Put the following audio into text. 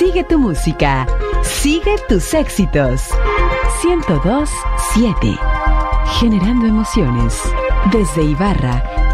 Sigue tu música. Sigue tus éxitos. 102.7. Generando emociones. Desde Ibarra,